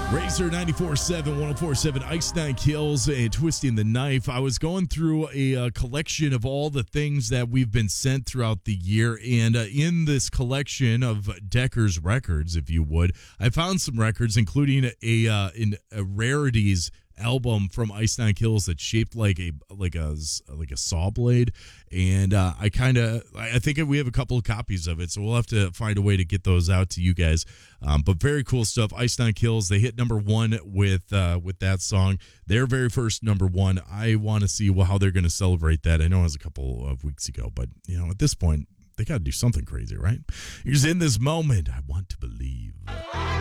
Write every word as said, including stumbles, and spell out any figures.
Razor ninety-four point seven, one oh four point seven, Ice Nine Kills, and Twisting the Knife. I was going through a uh, collection of all the things that we've been sent throughout the year, and uh, in this collection of Decker's records, if you would, I found some records, including a, uh, in a rarities album from Ice Nine Kills that's shaped like a like a like a saw blade, and uh, I kind of I think we have a couple of copies of it, so we'll have to find a way to get those out to you guys. Um, but very cool stuff. Ice Nine Kills, they hit number one with uh, with that song, their very first number one. I want to see well, how they're going to celebrate that. I know it was a couple of weeks ago, but you know at this point they got to do something crazy, right? Here's In This Moment, I Want to Believe.